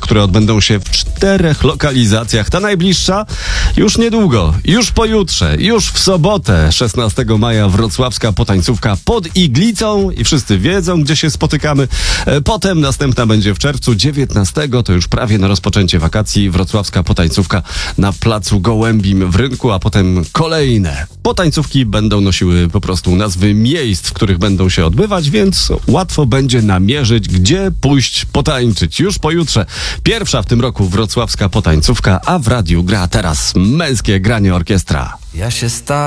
które odbędą się w 4 lokalizacjach. Ta najbliższa już niedługo, już pojutrze, już w sobotę, 16 maja, wrocławska potańcówka pod Iglicą i wszyscy wiedzą, gdzie się spotykamy. Potem następna będzie w czerwcu, 19, to już prawie na rozpoczęcie wakacji, wrocławska potańcówka na Placu Gołębim w Rynku, a potem kolejne. Potańcówki będą nosiły po prostu nazwy miejsc, w których będą się odbywać, więc łatwo będzie namierzyć, gdzie pójść potańczyć. Już pojutrze pierwsza w tym roku wrocławska potańcówka, a w radiu gra teraz męskie granie orkiestra. Ja się